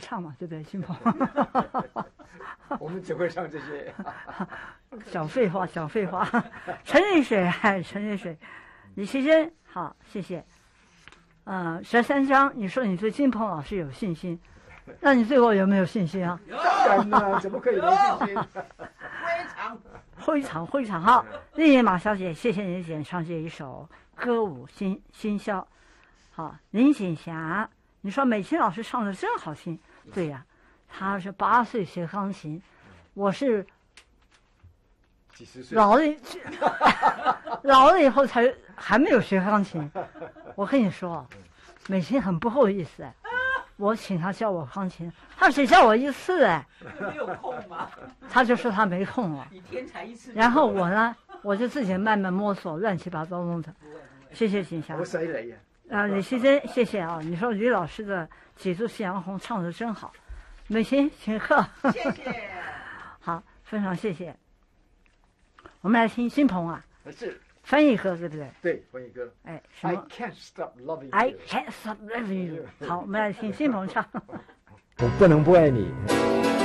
唱嘛，对不对，新鹏？ 我们只会唱这些。 小废话，小废话。陈丽水，陈丽水，李奇珍，好，谢谢。13章，你说你对金鹏老师有信心，那你对我有没有信心啊？ 当然了，怎么可以没信心？ 非常好。丽野马小姐，谢谢你演唱这一首歌舞新宵。好，林锦霞，你说美琴老师唱的真好听。对呀，她是8岁学钢琴，我是几十岁老了以后还没有学钢琴。我跟你说，美琴很不好意思我请她教我钢琴，她只教我1次没有空吗？ 她就说她没空了。 一天才1次。 然后我呢，我就自己慢慢摸索，乱七八糟弄的。谢谢锦霞。 我犀利呀！ 李希珍，谢谢啊！你说吕老师的《几度夕阳红》唱的真好，美琴请客。 谢谢。 好，非常谢谢。我们来听新鹏啊， 是翻译歌对不对？ 对，翻译歌。 哎，什 I 么 can't stop loving you. ？I can't stop loving you。好，我们来听新鹏唱。 我不能不爱你。